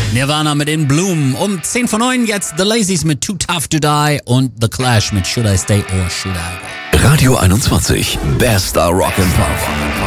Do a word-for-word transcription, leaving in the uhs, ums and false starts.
Nirvana mit In Bloom. Um zehn vor neun jetzt The Lazies mit Too Tough to Die und The Clash mit Should I Stay or Should I Go. Radio einundzwanzig, Bester Rock and Pop.